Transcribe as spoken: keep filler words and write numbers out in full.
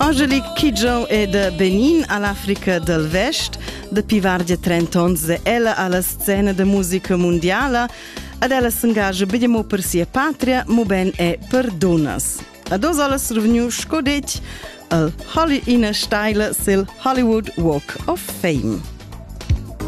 Angelique Kidjo è da Benin all'Africa del Vest, da pivardia trenta ans da ella alla scena da musica mondiale, ad ella s'engagia bediamo per sia patria, mo ben è per donas. Ad os alles revenu scodetg al Holly Ina Steile sil Hollywood Walk of Fame.